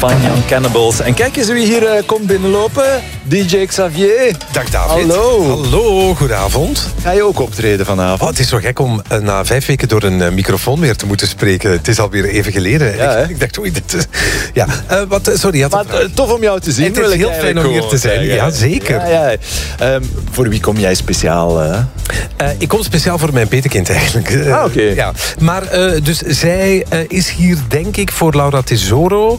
Fine Young Cannibals. En kijk eens wie hier komt binnenlopen. DJ Xavier. Dag David. Hallo. Hallo, goedenavond. Ga je ook optreden vanavond? Oh, het is zo gek om na 5 weken door een microfoon weer te moeten spreken. Het is alweer even geleden. Ja, ik dacht, oei, dit is... Ja, sorry. Maar tof om jou te zien. Het is heel fijn om hier te zijn. Ja, zeker. Ja. Voor wie kom jij speciaal? Ik kom speciaal voor mijn petekind eigenlijk. Oké. Ja. Maar dus zij is hier denk ik voor Laura Tesoro.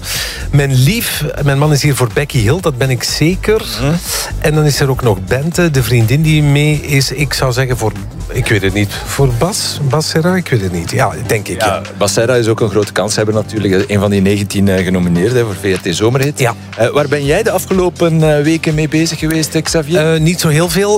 Mijn man is hier voor Becky Hill, dat ben ik zeker. En dan is er ook nog Bente, de vriendin die mee is. Ik zou zeggen voor, ik weet het niet, voor Bas Serra, ik weet het niet. Ja, denk ik. Ja. Bas Serra is ook een grote kanshebber natuurlijk. Een van die 19 genomineerden voor VRT Zomerhit. Ja. Waar ben jij de afgelopen weken mee bezig geweest, Xavier? Niet zo heel veel.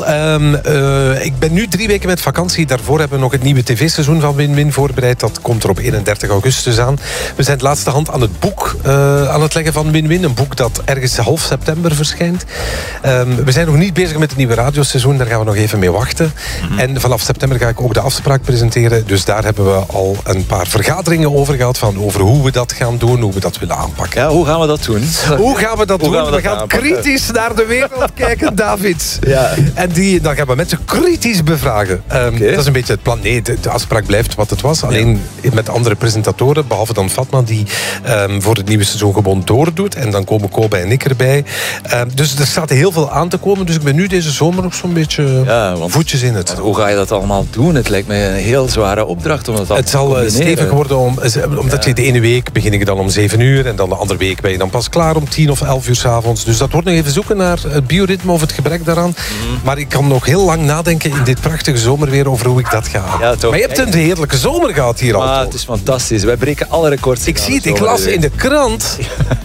Ik ben nu 3 weken met vakantie. Daarvoor hebben we nog het nieuwe tv-seizoen van Win-Win voorbereid. Dat komt er op 31 augustus aan. We zijn de laatste hand aan het boek aan het leggen van Win-Win. Een boek dat ergens half september verschijnt. We zijn nog niet bezig met het nieuwe radioseizoen. Daar gaan we nog even mee wachten. En vanaf september ga ik ook de afspraak presenteren. Dus daar hebben we al een paar vergaderingen over gehad. Over hoe we dat gaan doen, hoe we dat willen aanpakken. Ja, hoe gaan we dat doen? Hoe gaan we dat doen? We gaan kritisch naar de wereld kijken, David. Ja. En dan gaan we mensen kritisch bevragen. Dat is een beetje het plan. Nee, de afspraak blijft wat het was. Alleen met andere presentatoren, behalve dan Fatma, die voor het nieuwe seizoen gewoon doordoet. En dan komen Kobe en ik erbij. Dus er staat heel veel aan te komen. Dus ik ben nu deze zomer nog zo'n beetje voetjes in het. Hoe ga je dat allemaal doen? Het lijkt me een heel zware opdracht om dat Het zal stevig worden, omdat je de ene week begin ik dan om 7 uur en dan de andere week ben je dan pas klaar om 10 of 11 uur 's avonds. Dus dat wordt nog even zoeken naar het bioritme of het gebrek daaraan. Maar ik kan nog heel lang nadenken in dit prachtige zomerweer over hoe ik dat ga. Ja, toch. Maar je hebt een heerlijke zomer gehad hier al. Het is fantastisch. Wij breken alle records. Ik zie het, ik las in de krant.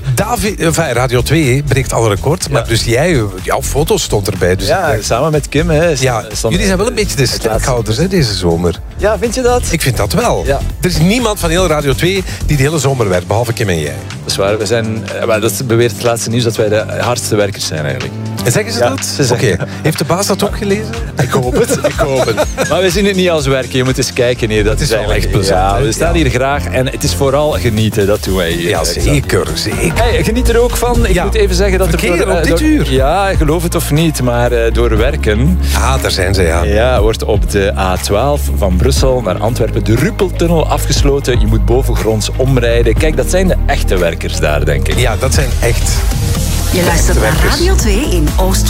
Radio 2 breekt alle records. Maar dus jouw foto stond erbij. Dus samen met Kim. Hè, jullie zijn wel een beetje de sterkhouders deze zomer. Ja, vind je dat? Ik vind dat wel. Ja. Er is niemand van heel Radio 2 die de hele zomer werkt, behalve Kim en jij. Dat is waar. Dat beweert het laatste nieuws dat wij de hardste werkers zijn eigenlijk. En zeggen ze dat? Oké. Heeft de baas dat ook gelezen? Ik hoop het. Maar we zien het niet als werken. Je moet eens kijken hier. Dat is eigenlijk echt plezant. Ja, we staan hier graag en het is vooral genieten. Dat doen wij hier. Ja, zeker. Hey, geniet er ook van. Ik moet even zeggen dat verkeer op dit uur. Ja, geloof het of niet, maar door werken... daar zijn ze, ja. Ja, wordt op de A12 van Brussel naar Antwerpen de Ruppeltunnel afgesloten. Je moet bovengronds omrijden. Kijk, dat zijn de echte werkers daar, denk ik. Ja, dat zijn echt... Je luistert naar Radio 2 in Oost